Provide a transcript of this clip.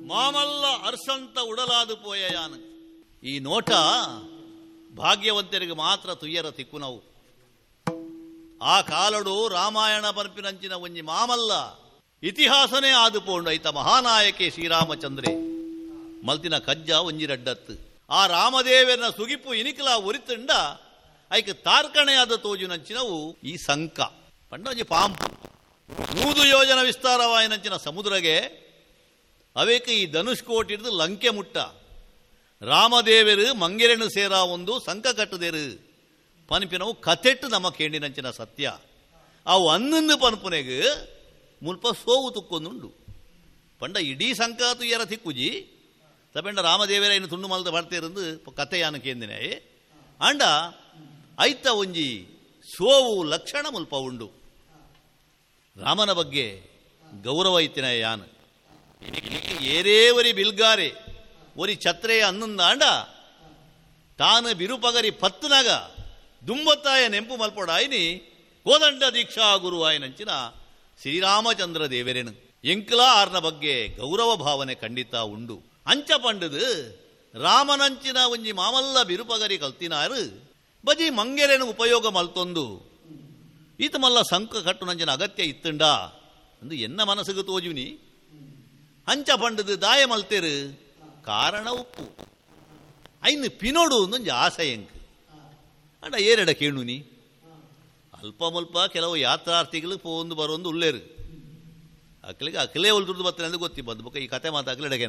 ಮಾಮಲ್ಲ ಅರ್ಸಂತ ಉಡಲಾದು ಪೋಯಯಾನ. ಈ ನೋಟ ಭಾಗ್ಯವಂತರಿಗೆ ಮಾತ್ರ ತುಯ್ಯರ ತಿಕ್ಕು ನಾವು. ಆ ಕಾಲಡು ರಾಮಾಯಣ ಪಂಪಿನಂಚಿನ ಒಂಜಿ ಮಾಮಲ್ಲ ಇತಿಹಾಸನೇ ಆದುಪೋಂಡು ಐತ ಮಹಾನಾಯಕಿ ಶ್ರೀರಾಮಚಂದ್ರೇ ಮಲ್ತಿನ ಕಜ್ಜ ಒಂಜಿರಡ್ಡತ್ತು. ಆ ರಾಮದೇವರನ ಸುಗಿಪು ಇನಿಕಲ ಉರಿತಂಡ ಐಕ ತಾರ್ಕಣೆಯಾದ ತೋಜುನಂಚಿನವು ಈ ಸಂಕ ಪಂಡ ಒಂಜಿ ಪಾಂಪು 100 ಯೋಜನ ವಿಸ್ತಾರವಾಯಿನಂಚಿನ ಸಮುದ್ರಗೆ ಅವೇಕ ಈ ಧನುಷ್ಕೋಟಿ ಹಿಡಿದು ಲಂಕೆ ಮುಟ್ಟ ರಾಮದೇವರು ಮಂಗೆರೆನು ಸೇರ ಒಂದು ಸಂಕ ಕಟ್ಟದೇರು ಪನ್ಪಿನವು ಕತೆಟ್ಟು ನಮ್ಮ ಕೇಂಡಿನಂಚಿನ ಸತ್ಯ. ಅವು ಅನ್ನೊಂದು ಪನ್ಪುನೆಗೆ ಮುಲ್ಪ ಸೋವು ತುಕ್ಕೊಂದುಂಡು ಪಂಡ ಇಡೀ ಸಂಕಾತು ಎರ ತಿಕ್ಕುಜಿ ತಪಂಡ ರಾಮದೇವರ ಇನ್ನು ತುಂಡು ಮಲ್ದ ಬರ್ತಿರಂದು ಕಥೆಯಾನ ಕೇಂದಿನೇ ಅಂಡ ಐತ ಒಂಜಿ ಸೋವು ಲಕ್ಷಣ ಮುಲ್ಪ ಉಂಡು. ರಾಮನ ಬಗ್ಗೆ ಗೌರವ ಇತ್ತಿನ ಯಾನ್ ಏರೇವರಿ ಬಿಲ್ಗಾರೆ ಒರಿ ಛತ್ರೆಯ ಅನ್ನೊಂದ ಅಂಡ ತಾನು ಬಿರುಪಗರಿ ಪತ್ತನಾಗ ದುಂಬತ್ತಾಯ ನೆಂಪು ಮಲ್ಪೊಡಾಯಿನಿ ಕೋದಂಡ ದೀಕ್ಷಾ ಗುರು ಆಯನಂಚಿನ ಶ್ರೀರಾಮಚಂದ್ರ ದೇವರೇನು ಎಂಕಲ ಆರ್ನ ಬಗ್ಗೆ ಗೌರವ ಭಾವನೆ ಖಂಡಿತ ಉಂಡು. ಅಂಚ ಪಂಡದು ರಾಮನಂಚಿನ ಒಂಜಿ ಮಾಮಲ್ಲ ಬಿರುಪಗರಿ ಕಲ್ತಿನಾರು ಬಜಿ ಮಂಗೆರೆನು ಉಪಯೋಗ ಮಲ್ತೊಂದು ಈತ ಮಲ್ಲ ಸಂಕ ಕಟ್ಟು ನಂಚಿನ ಅಗತ್ಯ ಇತ್ತುಂಡ ಅಂದು ಎನ್ನ ಮನಸ್ಸಿಗೆ ತೋಜುನಿ. ಅಂಚ ಪಂಡದು ದಾಯ ಮಲ್ತೇರು ಕಾರಣ ಉಪ್ಪು ಐನು ಪಿನೋಡು ಒಂದೊಂದು ಆಸೆ ಎಂಕ್ ಅಂಡ ಏರೆಡ ಕೇಳುನಿ ಅಲ್ಪ ಮುಲ್ಪ ಕೆಲವು ಯಾತ್ರಾರ್ಥಿಗಳು ಪೋಂದು ಬರೋಂದು ಉಳ್ಳೇರು ಅಕ್ಕಲಿಗೆ ಅಕ್ಕಲೇ ಉಲ್ದುರ್ದು ಬರ್ತೇನೆ ಅಂತ ಗೊತ್ತಿ ಬಂದು ಈ ಕತೆ ಮಾತಾಗ್ಲಿಡಗೆ